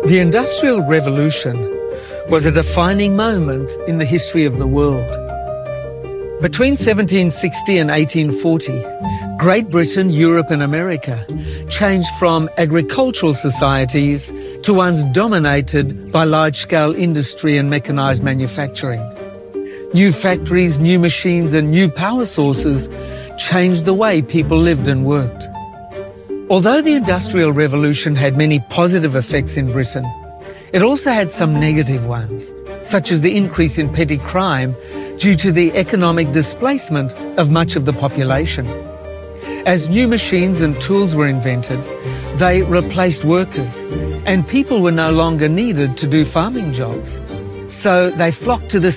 The Industrial Revolution was a defining moment in the history of the world. Between 1760 and 1840, Great Britain, Europe and America changed from agricultural societies to ones dominated by large-scale industry and mechanised manufacturing. New factories, new machines and new power sources changed the way people lived and worked. Although the Industrial Revolution had many positive effects in Britain, it also had some negative ones, such as the increase in petty crime due to the economic displacement of much of the population. As new machines and tools were invented, they replaced workers, and people were no longer needed to do farming jobs. So they flocked to the